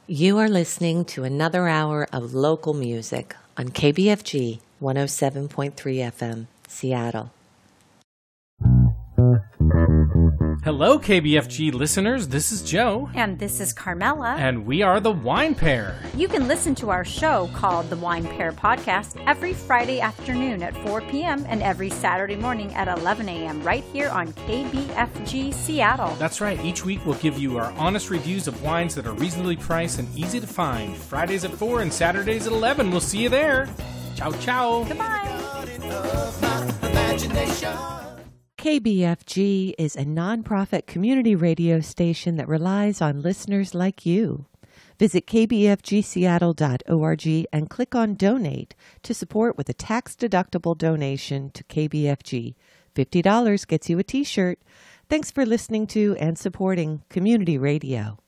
You are listening to another hour of local music on KBFG 107.3 FM, Seattle. Hello, KBFG listeners. This is Joe. And this is Carmela. And we are the Wine Pair. You can listen to our show called The Wine Pair Podcast every Friday afternoon at 4 p.m. and every Saturday morning at 11 a.m. right here on KBFG Seattle. That's right. Each week we'll give you our honest reviews of wines that are reasonably priced and easy to find. Fridays at 4 and Saturdays at 11. We'll see you there. Ciao, ciao. Goodbye. KBFG is a nonprofit community radio station that relies on listeners like you. Visit kbfgseattle.org and click on Donate to support with a tax-deductible donation to KBFG. $50 gets you a t-shirt. Thanks for listening to and supporting community radio.